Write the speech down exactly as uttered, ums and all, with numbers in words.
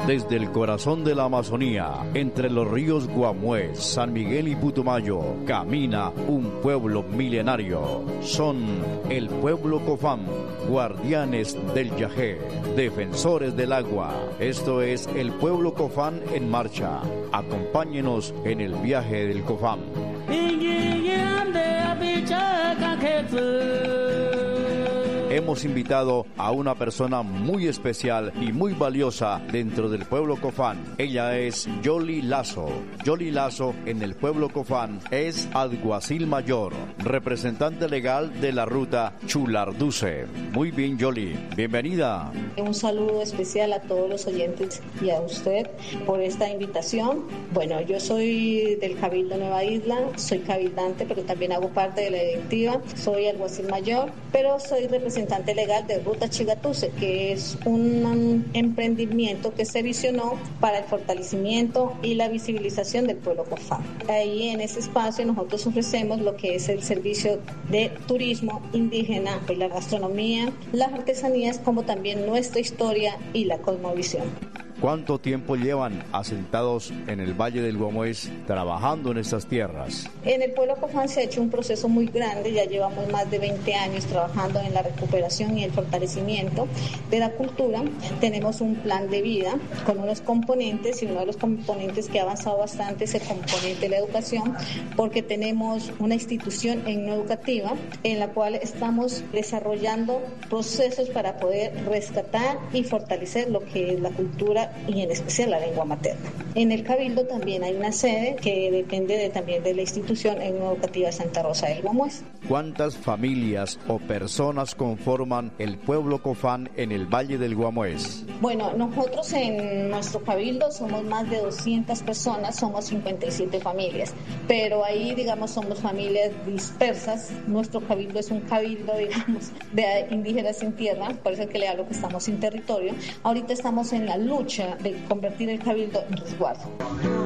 Desde el corazón de la Amazonía, entre los ríos Guamués, San Miguel y Putumayo, camina un pueblo milenario. Son el pueblo Cofán, guardianes del Yajé, defensores del agua. Esto es el pueblo Cofán en marcha. Acompáñenos en el viaje del Cofán. Hemos invitado a una persona muy especial y muy valiosa dentro del pueblo Cofán. Ella es Yoli Lazo. Yoli Lazo en el pueblo Cofán es alguacil mayor, representante legal de la ruta Chularduce. Muy bien, Yoli, bienvenida. Un saludo especial a todos los oyentes y a usted por esta invitación. Bueno, yo soy del Cabildo Nueva Isla, soy cabildante, pero también hago parte de la directiva. Soy alguacil mayor, pero soy representante legal de Ruta Chularduce, que es un emprendimiento que se visionó para el fortalecimiento y la visibilización del pueblo Cofán. Ahí en ese espacio nosotros ofrecemos lo que es el servicio de turismo indígena, la gastronomía, las artesanías, como también nuestra historia y la cosmovisión. ¿Cuánto tiempo llevan asentados en el Valle del Guamués trabajando en estas tierras? En el pueblo Cofán se ha hecho un proceso muy grande, ya llevamos más de veinte años trabajando en la recuperación y el fortalecimiento de la cultura. Tenemos un plan de vida con unos componentes, y uno de los componentes que ha avanzado bastante es el componente de la educación, porque tenemos una institución educativa en la cual estamos desarrollando procesos para poder rescatar y fortalecer lo que es la cultura y en especial la lengua materna. En el Cabildo también hay una sede que depende de, también de la institución educativa Santa Rosa del Guamués. ¿Cuántas familias o personas conforman el pueblo Cofán en el Valle del Guamués? Bueno, nosotros en nuestro Cabildo somos más de doscientas personas, somos cincuenta y siete familias, pero ahí, digamos, somos familias dispersas. Nuestro Cabildo es un cabildo, digamos, de indígenas sin tierra, por eso es que le hablo que estamos sin territorio. Ahorita estamos en la lucha de convertir el Cabildo en resguardo.